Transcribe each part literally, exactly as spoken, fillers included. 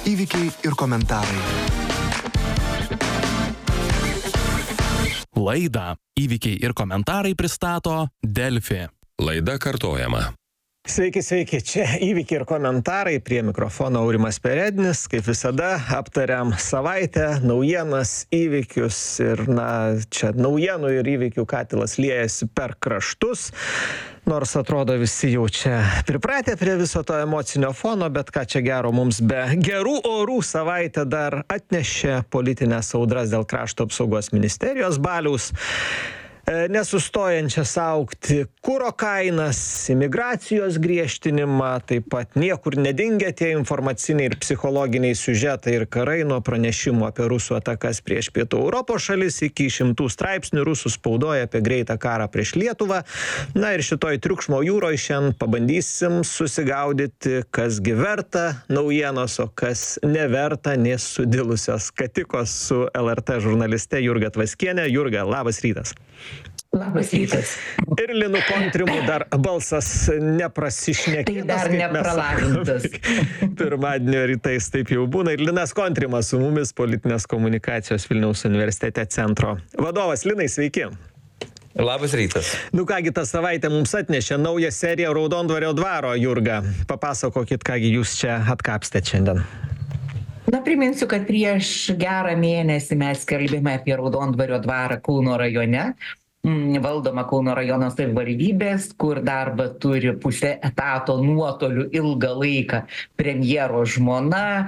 Įvykiai ir komentarai. Laidą Įvykiai ir komentarai pristato Delfi. Laida kartojama. Sveiki, sveiki, čia Įvykiai ir komentarai, prie mikrofono Aurimas Perednis, kaip visada aptariam savaitę, naujienas, įvykius ir, na, čia naujienų ir įvykių katilas liejasi per kraštus, nors atrodo visi jau čia pripratę prie viso to emocinio fono, bet ką čia gero mums be gerų orų savaitę dar atnešė politinės audras dėl krašto apsaugos ministerijos baliaus, nesustojančias augti kuro kainas, imigracijos griežtinimą, taip pat niekur nedingę tie informaciniai ir psichologiniai siužetai ir karai nuo pranešimų apie rusų atakas prieš Pietų Europos šalis iki šimtų straipsnių rusų spaudoje apie greitą karą prieš Lietuvą. Na ir šitoj triukšmo jūroj šiandien pabandysim susigaudyti, kas gi verta naujienos, o kas neverta, nes sudilusios katikos su L R T žurnaliste Jurga Tvaskienė. Jurga, labas rytas. Labas rytas. Ir Linu Kontrimu dar balsas neprasišnekėtas. Tai dar nepralavintas. Pirmadienio rytais taip jau būna. Ir Linas Kontrimas su mumis, politinės komunikacijos Vilniaus universitete centro vadovas. Linai, sveiki. Labas rytas. Nu kągi, tą savaitę mums atnešė naują seriją Raudondvario dvaro, Jurga. Papasakokit, kągi jūs čia atkapstėt šiandien. Na, priminsiu, kad prieš gerą mėnesį mes skelbėme apie Raudondvario dvarą Kauno rajone, valdoma Kauno rajono savivaldybės, kur darbą turi pusę etato nuotoliu ilgą laiką premjero žmona,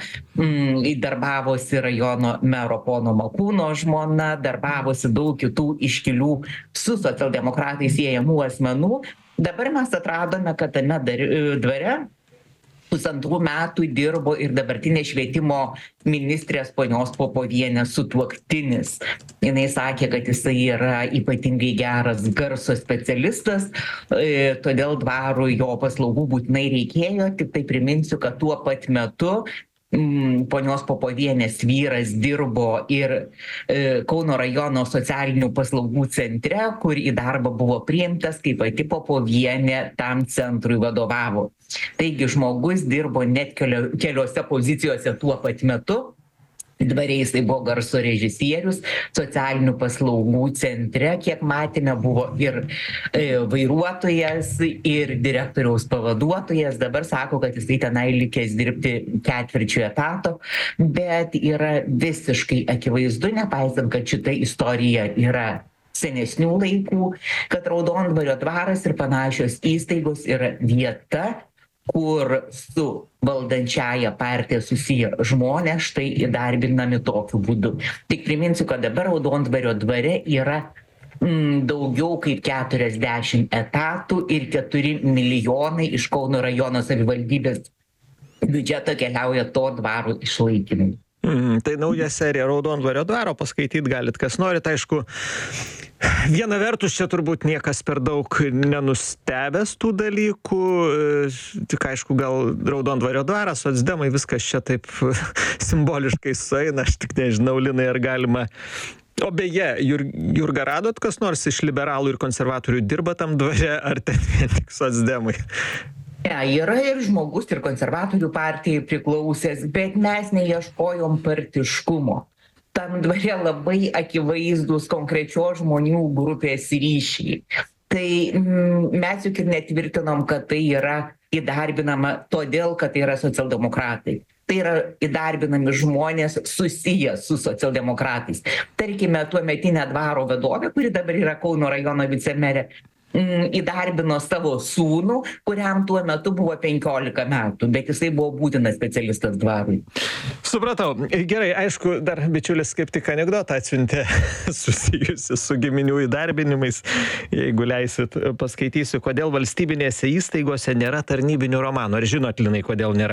darbavosi rajono mero pono Makūno žmona, darbavosi daug kitų iškilių su socialdemokratais siejamų asmenų. Dabar mes atradome, kad tame dvare pusantrų metų dirbo ir dabartinė švietimo ministrės ponios Popovienės sutuoktinis. Jinai sakė, kad jisai yra ypatingai geras garso specialistas, todėl dvarui jo paslaugų būtinai reikėjo. Tik tai priminsiu, kad tuo pat metu ponios Popovienės vyras dirbo ir Kauno rajono socialinių paslaugų centre, kur į darbą buvo priimtas, kaip pati Popovienė tam centrui vadovavo. Taigi žmogus dirbo net keliose pozicijose tuo pat metu. Dvare jisai buvo garso režisierius, socialinių paslaugų centre, kiek matėme, buvo ir e, vairuotojas, ir direktoriaus pavaduotojas. Dabar sako, kad jisai tenai likęs dirbti ketvirčių etato, bet yra visiškai akivaizdu, nepaisant, kad šita istorija yra senesnių laikų, kad Raudondvario dvaras ir panašios įstaigos yra vieta, kur su valdančiaja partija susiję žmonės štai įdarbinami tokiu būdu. Tik priminsiu, kad dabar Raudondvario dvare yra mm, daugiau kaip keturiasdešimt etatų ir keturi milijonai iš Kauno rajono savivaldybės biudžeto keliauja to dvaro išlaikymui. Mm, tai nauja serija Raudondvario dvaro, paskaityt galit, kas norit, aišku. Viena vertus, čia turbūt niekas per daug nenustebęs tų dalykų, tik aišku, gal Raudondvario dvaras, socdemai, viskas čia taip simboliškai sueina, aš tik nežinau, Linai, ar galima. O beje, Jur, Jurga, radot kas nors iš liberalų ir konservatorių dirba tam dvare, ar ten vien tik socdemai? Ne, yra ir žmogus, ir konservatorių partijai priklausęs, bet mes neieškojom partiškumo. Tam dvare labai akivaizdus konkrečios žmonių grupės ryšiai. Tai mm, mes juk ir netvirtinom, kad tai yra įdarbinama todėl, kad tai yra socialdemokratai. Tai yra įdarbinami žmonės susiję su socialdemokratais. Tarkime, tuometinė dvaro vadovė, kuri dabar yra Kauno rajono vicemerė, įdarbino savo sūnų, kuriam tuo metu buvo penkiolika metų, bet jisai buvo būtinas specialistas dvarui. Supratau. Gerai, aišku, dar bičiulis kaip tik anekdotą atsiuntė susijusi su giminių įdarbinimais. Jeigu leisit, paskaitysiu, kodėl valstybinėse įstaigose nėra tarnybinių romanų. Ar žinot, Linai, kodėl nėra?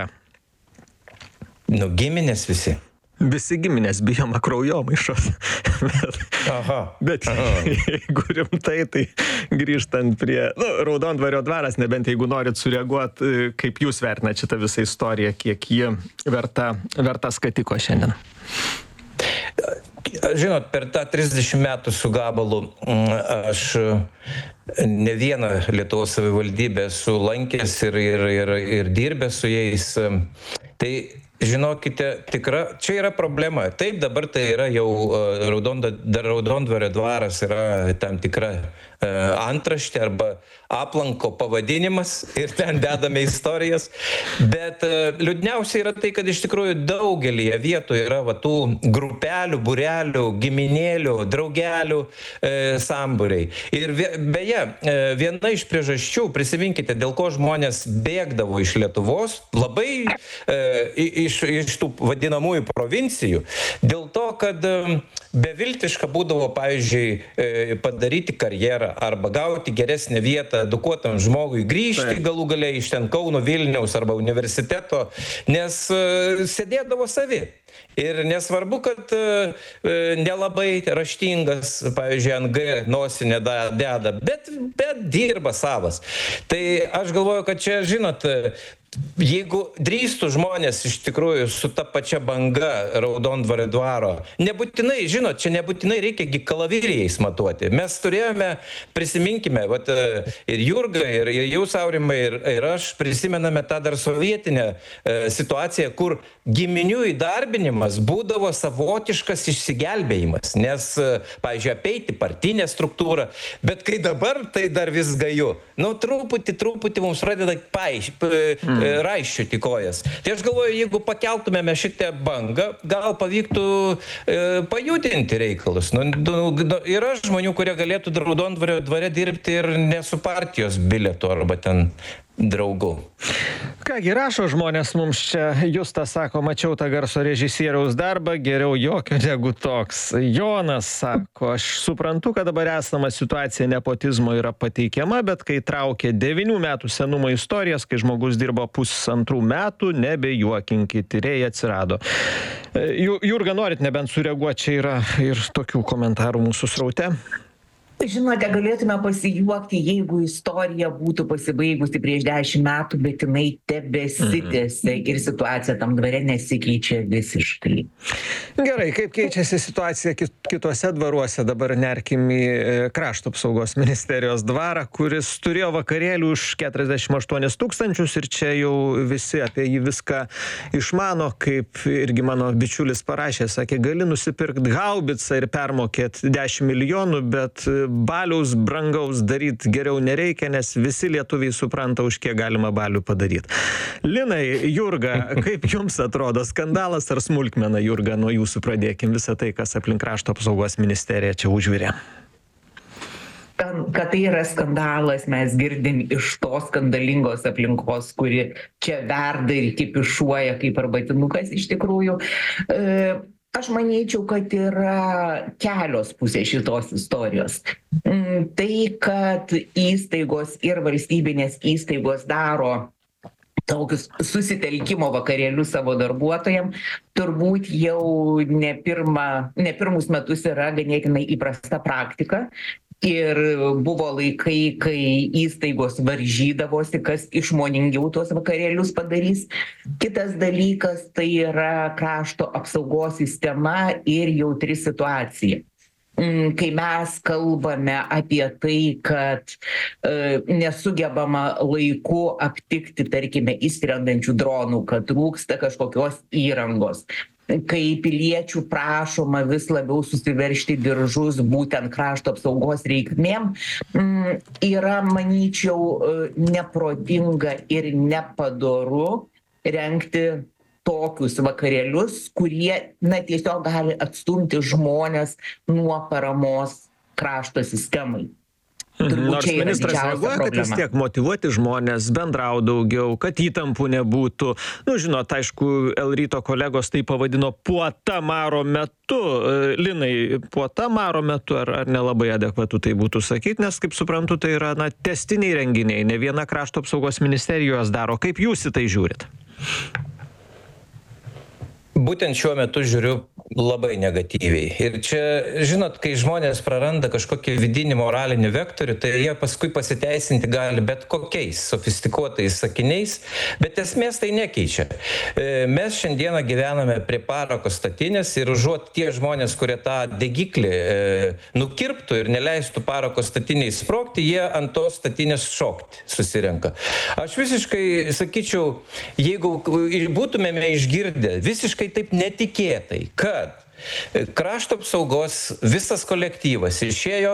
Nu, giminės visi. Visi giminės bijoma kraujomaišos. bet Aha. bet Aha. jeigu rimtai, tai grįžtant prie nu, Raudondvario dvaras, nebent jeigu norit sureaguoti, kaip jūs vertinat šitą visą istoriją, kiek ji verta, verta skatiko šiandien. Žinot, per tą trisdešimt metų su gabalu aš ne vieną Lietuvos savivaldybę esu lankęs ir, ir, ir, ir dirbęs su jais. Tai Žinokite, tikra, čia yra problema. Taip, dabar tai yra jau uh, Raudondo, Raudondvario dvaras yra tam tikra uh, antraštė arba aplanko pavadinimas ir ten dedame istorijas. Bet uh, liūdniausia yra tai, kad iš tikrųjų daugelį vietų yra va, tų grupelių, burelių, giminėlių, draugelių uh, sambūriai. Ir beje, uh, viena iš priežasčių, prisiminkite, dėl ko žmonės bėgdavo iš Lietuvos, labai uh, iš, iš tų vadinamųjų provincijų, dėl to, kad beviltiška būdavo, pavyzdžiui, padaryti karjerą arba gauti geresnę vietą edukuotam žmogui, grįžti tai. Galų galiai iš ten Kauno, Vilniaus arba universiteto, nes sėdėdavo savi. Ir nesvarbu, kad nelabai raštingas, pavyzdžiui, ant G nosinę deda, bet, bet dirba savas. Tai aš galvoju, kad čia, žinot, jeigu drįstų žmonės iš tikrųjų su ta pačia banga Raudondvario dvaro, nebūtinai, žinot, čia nebūtinai reikia kalavirijais matuoti. Mes turėjome, prisiminkime, vat, ir Jurga, ir, ir jūs, Aurimai, ir, ir aš prisimename tą dar sovietinę e, situaciją, kur giminių įdarbinimas būdavo savotiškas išsigelbėjimas, nes, pavyzdžiui, apeiti partinę struktūrą, bet kai dabar tai dar vis gaju, nu, truputį, truputį mums pradeda paaiš, mm. raiščioti kojas. Tai aš galvoju, jeigu pakeltumėme šitą bangą, gal pavyktų e, pajudinti reikalus. Nu, nu, yra žmonių, kurie galėtų Raudondvario dvare dirbti ir ne su partijos bilietu arba ten draugų. Kągi rašo žmonės mums čia, Justas sako, mačiau tą garso režisieriaus darbą, geriau jokio negu toks. Jonas sako, aš suprantu, kad dabar esama situacija nepotizmo yra pateikiama, bet kai traukė devynių metų senumo istorijas, kai žmogus dirbo pusantrų metų, nebejuokinkit, tyrėjai atsirado. Jurga, norit nebent sureaguoti, čia yra ir tokių komentarų mūsų sraute. Žinote, galėtume pasijuokti, jeigu istorija būtų pasibaigusi prieš dešimt metų, bet jinai tebesitęsia mm. ir situacija tam dvare nesikeičia visiškai. Gerai, kaip keičiasi situacija kitose dvaruose, dabar nerkim į Krašto apsaugos ministerijos dvarą, kuris turėjo vakarėlių už keturiasdešimt aštuonis tūkstančius ir čia jau visi apie jį viską išmano, kaip irgi mano bičiulis parašė, sakė, gali nusipirkti haubicą ir permokėti dešimt milijonų, bet baliaus brangaus daryti geriau nereikia, nes visi lietuviai supranta, už kiek galima balių padaryti. Linai, Jurga, kaip jums atrodo skandalas ar smulkmena, Jurga, nuo jūsų pradėkim visą tai, kas aplink Krašto apsaugos ministeriją čia užvirė? Kad tai yra skandalas, mes girdim iš tos skandalingos aplinkos, kuri čia verda ir kipišuoja kaip arbatinukas iš tikrųjų. E, Aš manyčiau, kad yra kelios pusės šitos istorijos. Tai, kad įstaigos ir valstybinės įstaigos daro tokius susitelkimo vakarėlius savo darbuotojams, turbūt jau ne, pirma, ne pirmus metus yra ganėtinai įprasta praktika. Ir buvo laikai, kai įstaigos varžydavosi, kas išmoningiau tuos vakarėlius padarys. Kitas dalykas tai yra krašto apsaugos sistema ir jautri situacija. Kai mes kalbame apie tai, kad e, nesugebama laiku aptikti, tarkime, įskrendančių dronų, kad trūksta kažkokios įrangos, kai piliečių prašoma vis labiau susiveržti diržus būtent krašto apsaugos reikmėm, yra, manyčiau, neprotinga ir nepadoru rengti tokius vakarėlius, kurie, na, tiesiog gali atstumti žmones nuo paramos krašto sistemai. Nors ministras reaguoja, kad vis tiek motyvuoti žmonės, bendrau daugiau, kad įtampų nebūtų. Nu, žinot, aišku, El Ryto kolegos tai pavadino puota maro metu. Linai, puota maro metu, ar, ar nelabai adekvatu tai būtų sakyti, nes, kaip suprantu, tai yra, na, tęstiniai renginiai, ne viena Krašto apsaugos ministerijos daro. Kaip jūs į tai žiūrit? Būtent šiuo metu žiūriu labai negatyviai. Ir čia, žinot, kai žmonės praranda kažkokį vidinį moralinį vektorių, tai jie paskui pasiteisinti gali bet kokiais sofistikuotais sakiniais, bet esmės tai nekeičia. Mes šiandieną gyvename prie parako statinės ir užuot tie žmonės, kurie tą degiklį nukirptų ir neleistų parako statiniai sprogti, jie ant tos statinės šokti susirenka. Aš visiškai sakyčiau, jeigu būtumėme išgirdę visiškai taip netikėtai, kad krašto apsaugos visas kolektyvas išėjo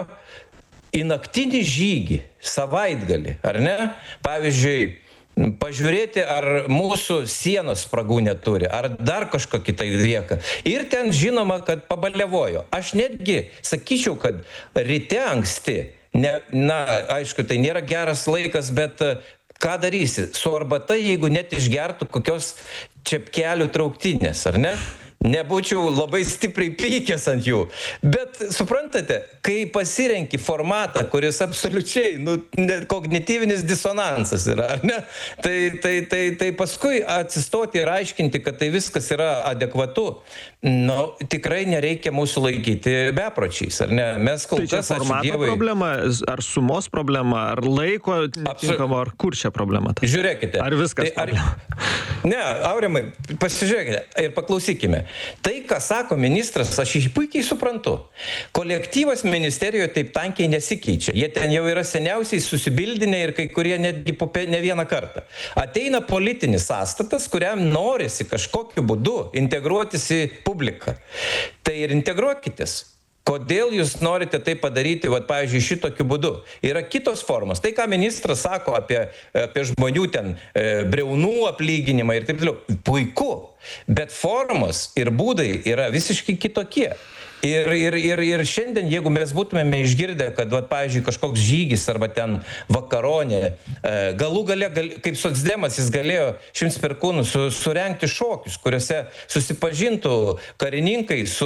į naktinį žygį, savaitgalį, ar ne? Pavyzdžiui, pažiūrėti, ar mūsų sienos spragų neturi, ar dar kažkokį tai lieka. Ir ten žinoma, kad pabalevojo. Aš netgi sakyčiau, kad ryte anksti, ne, na, aišku, tai nėra geras laikas, bet ką darysi? Su arbata, jeigu net išgertų kokios čepkelių trauktinės, ar ne? Nebūčiau labai stipriai pykęs ant jų. Bet suprantate, kai pasirenki formatą, kuris absoliučiai, nu, kognityvinis disonansas yra, ar ne? Tai, tai, tai, tai paskui atsistoti ir aiškinti, kad tai viskas yra adekvatu, nu, tikrai nereikia mūsų laikyti bepročiais, ar ne? Mes kol tai kas, ačiū formato Dievui... problema, ar sumos problema, ar laiko netinkamo, ar kur čia problema? Ta? Žiūrėkite. Ar viskas tai, ar... problema? Ne, Aurimai, pasižiūrėkite ir paklausykime. Tai, ką sako ministras, aš jį puikiai suprantu. Kolektyvas ministerijoje taip tankiai nesikeičia. Jie ten jau yra seniausiai susibildinę ir kai kurie netgi po ne vieną kartą. Ateina politinis sąstatas, kuriam norisi kažkokiu būdu integruotis į publiką. Tai ir integruokitės. Kodėl jūs norite tai padaryti, vat, pavyzdžiui, šitokiu būdu? Yra kitos formos. Tai, ką ministras sako apie, apie žmonių ten e, breunų atlyginimą ir taip toliau, puiku, bet formos ir būdai yra visiškai kitokie. Ir, ir, ir, ir šiandien, jeigu mes būtumėme išgirdę, kad, vat, pavyzdžiui, kažkoks žygis arba ten vakaronė, galų gale, gal, kaip socdemas, jis galėjo šimts perkūnų su, surengti šokius, kuriuose susipažintų karininkai su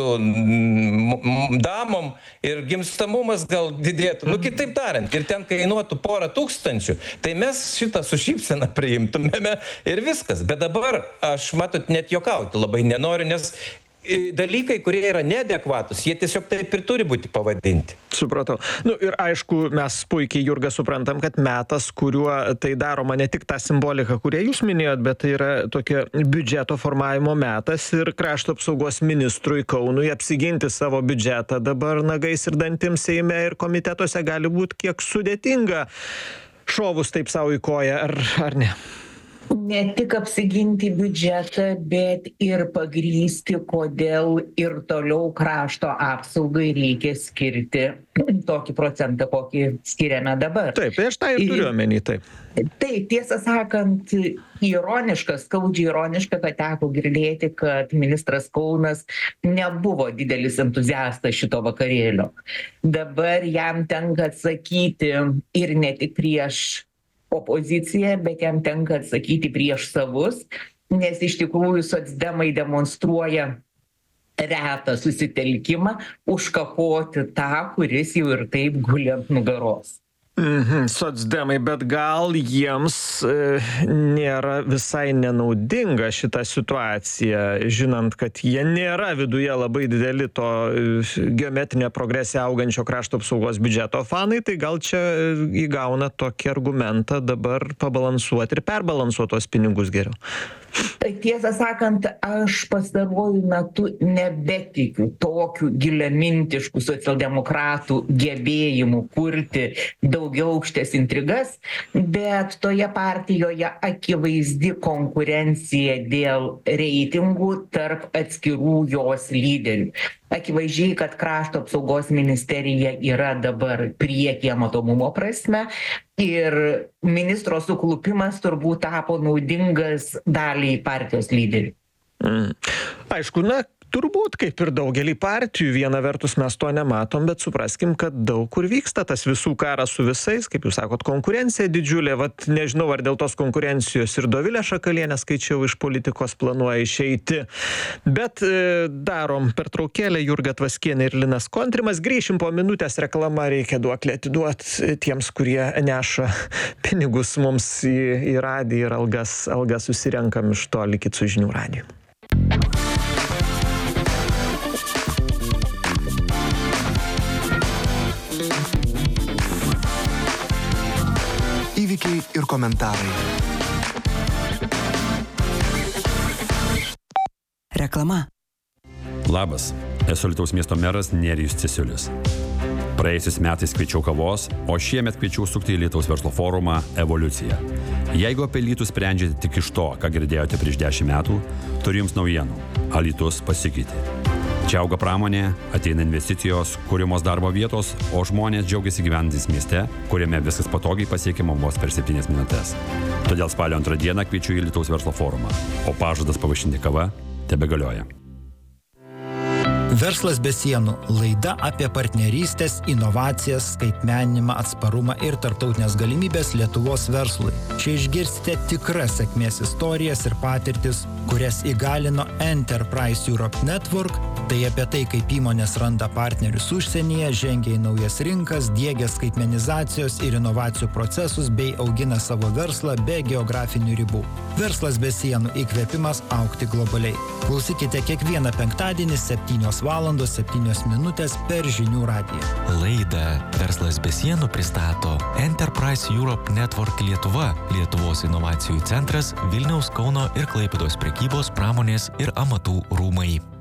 m, damom ir gimstamumas gal didėtų. Nu, kitaip tariant, ir ten kainuotų porą tūkstančių, tai mes šitą su šypsena priimtumėme ir viskas. Bet dabar aš, matot, net juokauti labai nenoriu, nes dalykai, kurie yra neadekvatus, jie tiesiog taip ir turi būti pavadinti. Supratau. Nu ir aišku, mes puikiai, Jurga, suprantam, kad metas, kuriuo tai daroma, ne tik tą simboliką, kurią jūs minėjot, bet tai yra tokia biudžeto formavimo metas ir krašto apsaugos ministrui Kaunui apsiginti savo biudžetą dabar nagais ir dantims Seime ir komitetuose gali būti kiek sudėtinga šovus taip savo į koją, ar, ar ne? Ne tik apsiginti biudžetą, bet ir pagrysti, kodėl ir toliau krašto apsaugai reikia skirti tokį procentą, kokį skiriame dabar. Taip, aš tai ir turiu omeny, taip. Taip, tiesą sakant, ironiška, skaudžiai ironiška, kad teko girdėti, kad ministras Kaunas nebuvo didelis entuziastas šito vakarėlio. Dabar jam tenka atsakyti ir ne tik prieš opoziciją, bet jam tenka atsakyti prieš savus, nes iš tikrųjų socdemai demonstruoja retą susitelkimą užkapoti tą, kuris jau ir taip guli ant nugaros. Mhm, socdemai, bet gal jiems e, nėra visai nenaudinga šita situacija, žinant, kad jie nėra viduje labai dideli to geometrinė progresija augančio krašto apsaugos biudžeto fanai, tai gal čia įgauna tokį argumentą dabar pabalansuoti ir perbalansuoti tos pinigus geriau. Tiesą sakant, aš pastaruoju metu nebetikiu tokių giliamintiškų socialdemokratų gebėjimų kurti daugiaaukštės intrigas, bet toje partijoje akivaizdi konkurencija dėl reitingų tarp atskirų jos lyderių. Akivaizdžiai, kad krašto apsaugos ministerija yra dabar priekyje matomumo prasme ir ministro suklupimas turbūt tapo naudingas daliai partijos lyderių. Mm. Aišku, na, turbūt kaip ir daugelį partijų, viena vertus mes to nematom, bet supraskim, kad daug kur vyksta tas visų karas su visais, kaip jūs sakot, konkurencija didžiulė, vat nežinau, ar dėl tos konkurencijos ir Dovilė Šakalienė, skaičiau, iš politikos planuoja išeiti. Bet e, darom pertraukėlę, Jurga Tvaskienė ir Linas Kontrimas, grįšim po minutės, reklama, reikia duoklę atiduoti tiems, kurie neša pinigus mums į, į radiją ir algas, algas susirenkam iš to, likit su žinių radiju. ir komentarai. Reklama. Labas, esu Alytaus miesto meras Nerijus Cesiulis. Praėjusiais metais kviečiau kavos, o šiemet kviečiau sukti į Alytaus verslo forumą Evoliucija. Jeigu apie Alytų sprendžiate tik iš to, ką girdėjote prieš dešimt metų, turiu jums naujienų. Alytus pasikeitė. Čia auga pramonė, ateina investicijos, kūrimos darbo vietos, o žmonės džiaugiasi gyvenantys mieste, kuriame viskas patogiai pasiekiama vos per septynias minutes. Todėl spalio antrą dieną kviečiu į Alytaus verslo forumą, o pažadas pavaišinti kava tebegalioja. Verslas be sienų – laida apie partnerystės, inovacijas, skaitmeninimą, atsparumą ir tarptautinės galimybės Lietuvos verslui. Čia išgirsite tikras sėkmės istorijas ir patirtis, kurias įgalino Enterprise Europe Network, tai apie tai, kaip įmonės randa partnerius užsienyje, žengia į naujas rinkas, diegia skaitmenizacijos ir inovacijų procesus bei augina savo verslą be geografinių ribų. Verslas be sienų – įkvėpimas augti globaliai. Klausykite kiekvieną penktadienį septynios valandos septynios minutės per žinių radiją. Laidą Verslas be sienų pristato Enterprise Europe Network Lietuva, Lietuvos inovacijų centras, Vilniaus, Kauno ir Klaipėdos prekybos, pramonės ir amatų rūmai.